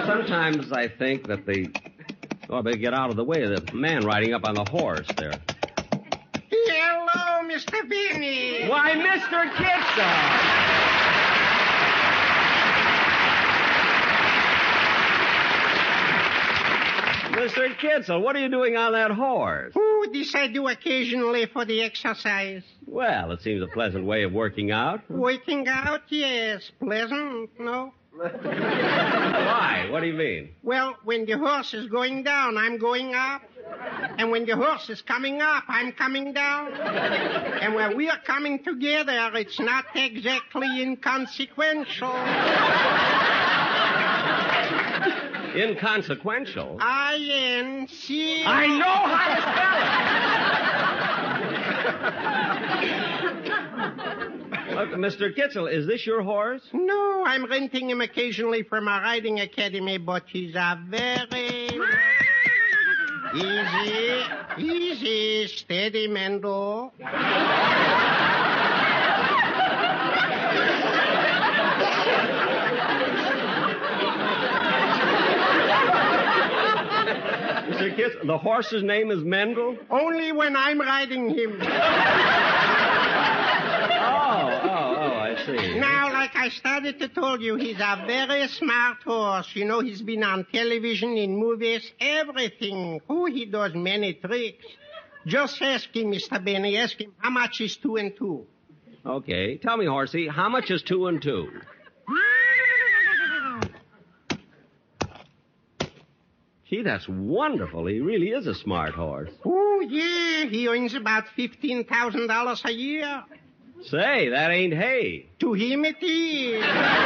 sometimes I think that they better get out of the way of the man riding up on the horse there. Hello, Mr. Benny. Why, Mr. Kitzel! Mr. Kitzel, what are you doing on that horse? Oh, this I do occasionally for the exercise. Well, it seems a pleasant way of working out. Working out, yes. Pleasant, no? Why? What do you mean? Well, when the horse is going down, I'm going up. And when the horse is coming up, I'm coming down. And when we are coming together, it's not exactly inconsequential. Inconsequential? I-N-C... I know how to spell it! Look, Mr. Kitzel, is this your horse? No, I'm renting him occasionally from a riding academy, but he's a very... Easy, steady, Mendel. Mr. Kitzel, the horse's name is Mendel? Only when I'm riding him. I see. Now, like I started to tell you, he's a very smart horse. You know, he's been on television, in movies, everything. Oh, he does many tricks. Just ask him, Mr. Benny, ask him, how much is 2 and 2? Okay. Tell me, horsey, how much is 2 and 2? Gee, that's wonderful. He really is a smart horse. Oh, yeah. He earns about $15,000 a year. Say, that ain't hay. To him it is.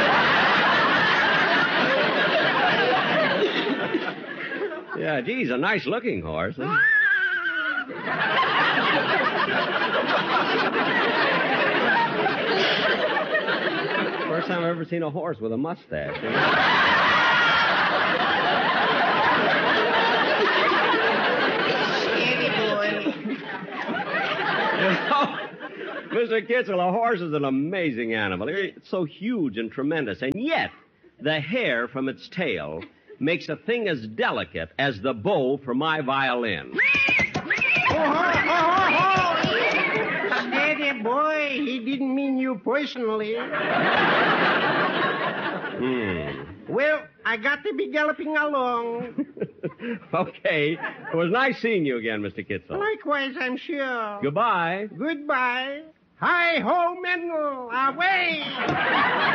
Yeah, gee, he's a nice-looking horse. Huh? First time I've ever seen a horse with a mustache. Mr. Kitzel, a horse is an amazing animal. It's so huge and tremendous, and yet the hair from its tail makes a thing as delicate as the bow for my violin. Steady, boy. He didn't mean you personally. Well, I got to be galloping along. Okay. It was nice seeing you again, Mr. Kitzel. Likewise, I'm sure. Goodbye. Goodbye. Hi-ho, Mendel. Away.